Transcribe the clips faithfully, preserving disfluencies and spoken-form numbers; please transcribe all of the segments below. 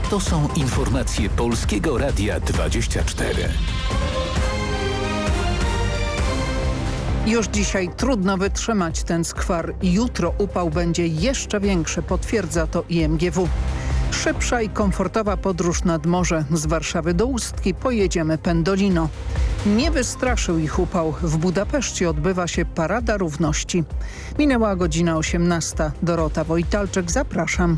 To są informacje Polskiego Radia dwadzieścia cztery. Już dzisiaj trudno wytrzymać ten skwar. Jutro upał będzie jeszcze większy, potwierdza to I M G W. Szybsza i komfortowa podróż nad morze. Z Warszawy do Ustki pojedziemy Pendolino. Nie wystraszył ich upał. W Budapeszcie odbywa się Parada Równości. Minęła godzina osiemnasta. Dorota Wojtalczyk, zapraszam.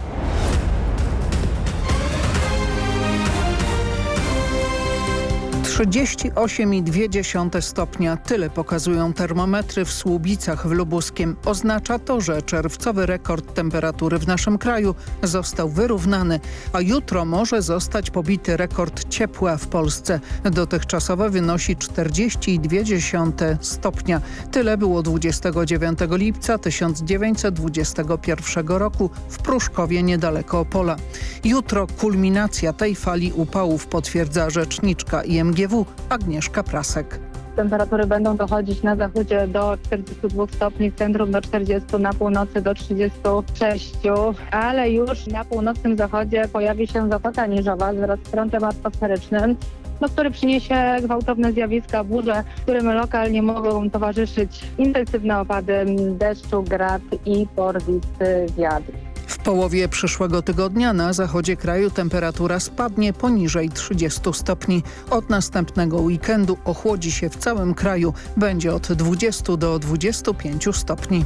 trzydzieści osiem i dwie dziesiąte stopnia. Tyle pokazują termometry w Słubicach w Lubuskiem. Oznacza to, że czerwcowy rekord temperatury w naszym kraju został wyrównany, a jutro może zostać pobity rekord ciepła w Polsce. Dotychczasowo wynosi czterdzieści dwie dziesiąte stopnia. Tyle było dwudziestego dziewiątego lipca tysiąc dziewięćset dwudziestego pierwszego roku w Pruszkowie niedaleko Opola. Jutro kulminacja tej fali upałów, potwierdza rzeczniczka I M G W Agnieszka Prasek. Temperatury będą dochodzić na zachodzie do czterdziestu dwóch stopni, w centrum do czterdziestu, na północy do trzydziestu sześciu, ale już na północnym zachodzie pojawi się zatoka niżowa wraz z frontem atmosferycznym, no, który przyniesie gwałtowne zjawiska, burze, którym lokalnie mogą towarzyszyć intensywne opady deszczu, grad i porwisty wiatr. W połowie przyszłego tygodnia na zachodzie kraju temperatura spadnie poniżej trzydziestu stopni. Od następnego weekendu ochłodzi się w całym kraju. Będzie od dwudziestu do dwudziestu pięciu stopni.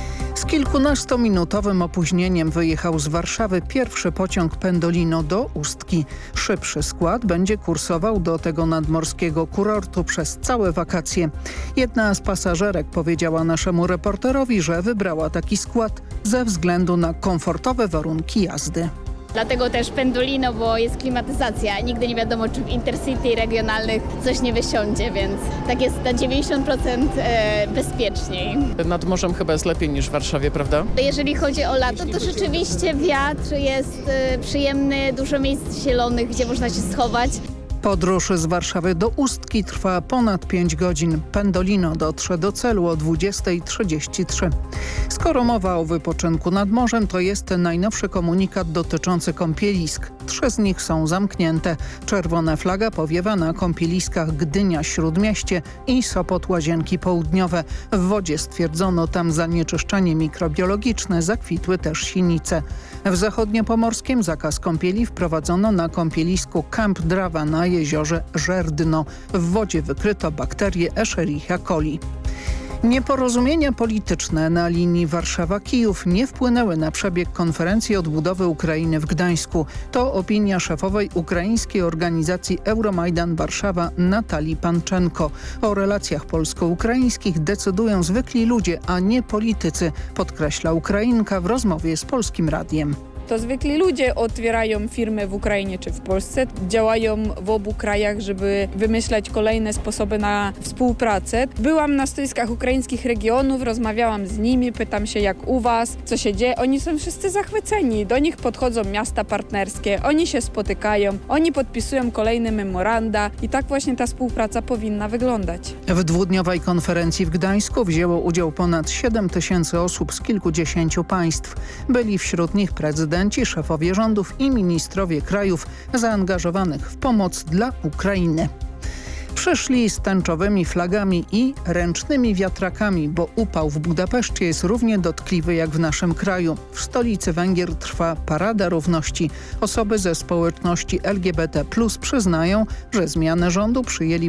Z kilkunastominutowym opóźnieniem wyjechał z Warszawy pierwszy pociąg Pendolino do Ustki. Szybszy skład będzie kursował do tego nadmorskiego kurortu przez całe wakacje. Jedna z pasażerek powiedziała naszemu reporterowi, że wybrała taki skład ze względu na komfortowe warunki jazdy. Dlatego też Pendolino, bo jest klimatyzacja. Nigdy nie wiadomo, czy w Intercity regionalnych coś nie wysiądzie, więc tak jest na dziewięćdziesiąt procent bezpieczniej. Nad morzem chyba jest lepiej niż w Warszawie, prawda? Jeżeli chodzi o lato, to rzeczywiście wiatr jest przyjemny, dużo miejsc zielonych, gdzie można się schować. Podróż z Warszawy do Ustki trwa ponad pięć godzin. Pendolino dotrze do celu o dwudziesta trzydzieści trzy. Skoro mowa o wypoczynku nad morzem, to jest najnowszy komunikat dotyczący kąpielisk. Trzy z nich są zamknięte. Czerwona flaga powiewa na kąpieliskach Gdynia Śródmieście i Sopot Łazienki Południowe. W wodzie stwierdzono tam zanieczyszczenie mikrobiologiczne, zakwitły też sinice. W zachodniopomorskim zakaz kąpieli wprowadzono na kąpielisku Camp Drawa na jeziorze Żerdno. W wodzie wykryto bakterię Escherichia coli. Nieporozumienia polityczne na linii Warszawa-Kijów nie wpłynęły na przebieg konferencji odbudowy Ukrainy w Gdańsku. To opinia szefowej ukraińskiej organizacji Euromajdan Warszawa Natalii Panczenko. O relacjach polsko-ukraińskich decydują zwykli ludzie, a nie politycy, podkreśla Ukrainka w rozmowie z Polskim Radiem. To zwykli ludzie otwierają firmy w Ukrainie czy w Polsce, działają w obu krajach, żeby wymyślać kolejne sposoby na współpracę. Byłam na stoiskach ukraińskich regionów, rozmawiałam z nimi, pytam się jak u was, co się dzieje. Oni są wszyscy zachwyceni, do nich podchodzą miasta partnerskie, oni się spotykają, oni podpisują kolejne memoranda i tak właśnie ta współpraca powinna wyglądać. W dwudniowej konferencji w Gdańsku wzięło udział ponad siedem tysięcy osób z kilkudziesięciu państw. Byli wśród nich prezydenci, szefowie rządów i ministrowie krajów zaangażowanych w pomoc dla Ukrainy. Przyszli z tęczowymi flagami i ręcznymi wiatrakami, bo upał w Budapeszcie jest równie dotkliwy jak w naszym kraju. W stolicy Węgier trwa Parada Równości. Osoby ze społeczności L G B T plus przyznają, że zmianę rządu przyjęli